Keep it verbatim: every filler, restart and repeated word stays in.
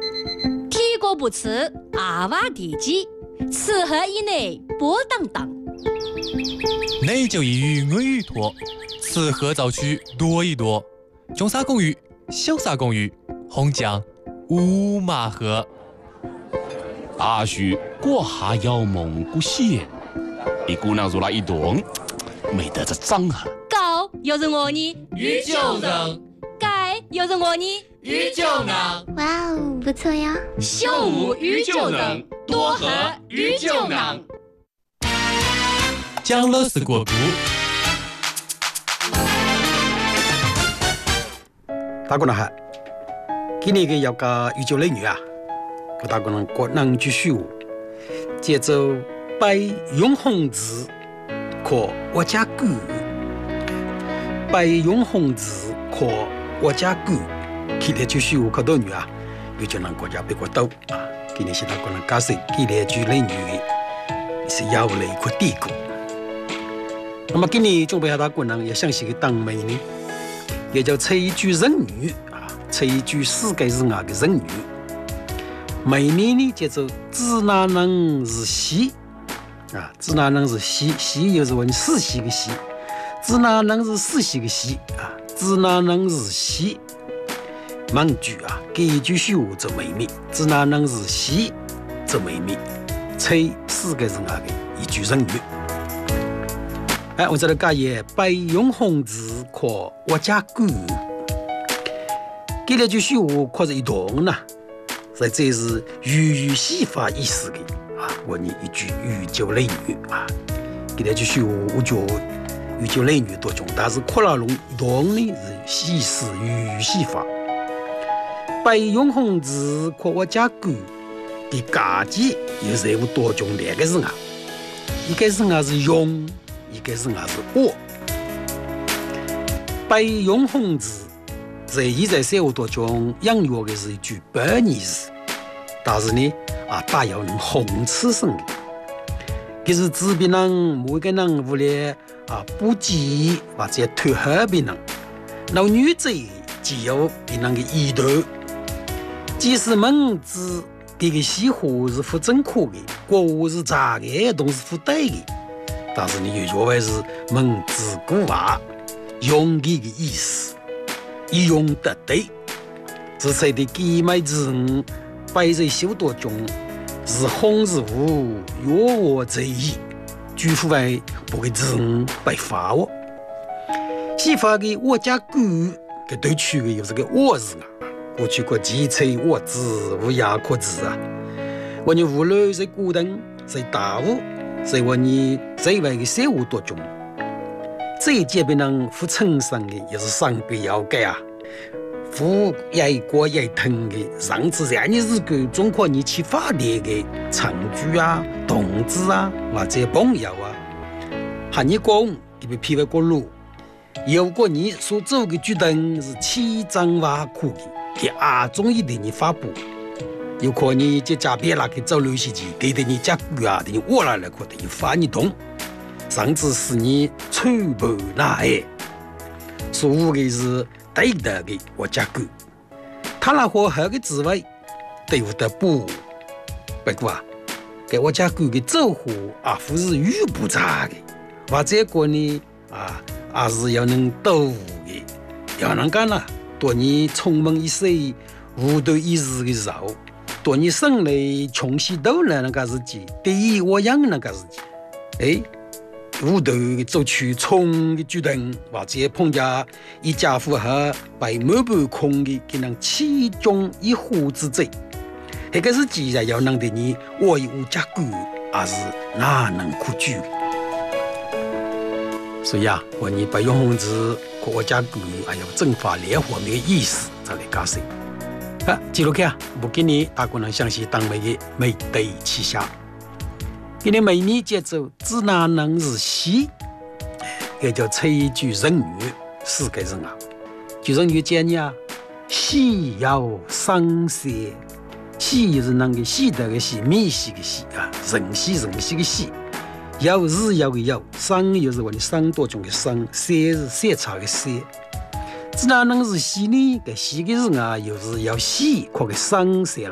体格不吃，阿娃地基，吃喝以内波荡荡。 内就一鱼我鱼多，吃喝早取多一多。中沙公寓，小沙公寓，红酱五马河。 阿叔过下要蒙古县，一姑娘入了一顿，没得这脏啊。 高又是我呢， 鱼就能， 盖又是我呢， 鱼就能。 哇哦，不错呀！ 秀舞鱼就能，多喝鱼就能。 讲了是国故。 大姑娘好，今年个要个鱼酒类女啊，我大姑娘国能继续舞，节奏拜永红子，可我家歌，拜永红子可我家歌，今年继续舞可多女啊，鱼酒能国家比国多啊，今年是大姑娘假设今年酒类女的是要了一块地沟。那么今年准备下大姑娘也想是个当美呢。也叫吹一句人语啊，吹一句世界是外的人语。每年呢，叫做支那人是西啊，支那人是西，西又是问世袭的西，支那人是世袭的西啊，支那人是西。满句啊，给一句虚话做美名，支那人是西做美名，吹世界是外的一句人语。哎，我这里讲也白永红子可我家歌，给了句虚话，可是一段呢，在这是语语戏法意思的啊，我念一句语酒类女啊，给了句虚话，我觉语酒类女多种，但是扩拉龙一段呢是戏思语语戏法，白永红子可我家歌的家己也是有多种两个人啊，一个人啊是用。一个是还是我，白永红字，在现在社会当中养育的是一句白意思，但是呢，啊，大有能红刺身的，这是指别人每个人为了啊不羁或者脱黑别人，那女子只有别人的意图，即使文字这个细话是不正确的，国话是假的，都是不对的。但是你又认为是文字古话，用的个意思，一用得对，这才的给买之人摆在修道中，是红是雾，若我在意，举夫为不给之人摆发我。西方的我家歌给对取的有这个我字啊，过去过几吹我字无牙可字啊，我你无论在古登在大雾。在我你在外的社会当中，这这边人不称上的也是上边要改啊，不爱国爱疼的，上次让你日个中国你去法律的长句啊、动词啊或者朋友啊，喊你讲你被批为过路，如果你所做的决定是欺诈挖苦的，给阿中一点你发布。有可能这家别拉去走路时机，给的你家具啊，等于我来了，可等于发你动，甚至是你粗暴那爱，所谓的是对的的我家具，他那和好的滋味，对不得不，不过啊，给我家具的走火啊，不是语不差的，或者个呢啊，还是要能斗的，要能干啦，多你充满一世无对一日的肉。多你生来穷西斗了那个日子，第一我养那个日子，哎，无头做出冲的决定，或者碰见一家富豪被满盘空的，给人其中一户之罪，那个日子要能的你我有家狗，还是哪能可举？所以啊，我你把永红字和我家狗还有正法联合那个意思，再来解释。啊，记录看啊，不给你大姑娘相信当美的美对旗下，给你每年节奏只拿能是西，也叫吹一句人语，世界人啊，就人语讲你啊，西要生色，西是那个西德的西，米西的西啊，人西人西的西，要是要的要，生又是我的生多种的生，色是色彩的色。只哪能是西呢？个西个人啊，又是要西，靠个生色了。